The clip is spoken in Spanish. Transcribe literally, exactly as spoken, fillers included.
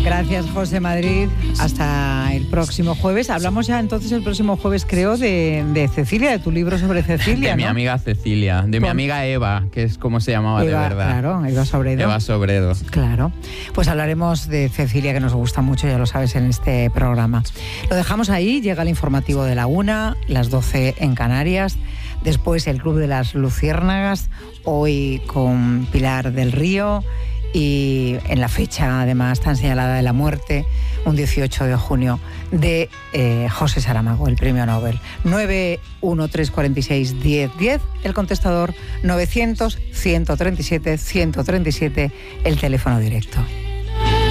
Gracias, José Madrid. Hasta el próximo jueves. Hablamos ya entonces el próximo jueves, creo, de, de Cecilia, de tu libro sobre Cecilia, De ¿no? mi amiga Cecilia, de mi Con... amiga Eva, que es como se llamaba Eva, de verdad. Claro, Eva Sobredo. Eva Sobredo. Claro. Pues hablaremos de Cecilia, que nos gusta mucho, ya lo sabes, en este programa. Lo dejamos ahí, llega el informativo de la una, las doce en Canarias. Después el Club de las Luciérnagas, hoy con Pilar del Río. Y en la fecha, además, tan señalada de la muerte, un dieciocho de junio, de eh, José Saramago, el premio Nobel. nueve uno tres cuatro seis diez diez, el contestador novecientos ciento treinta y siete ciento treinta y siete, el teléfono directo.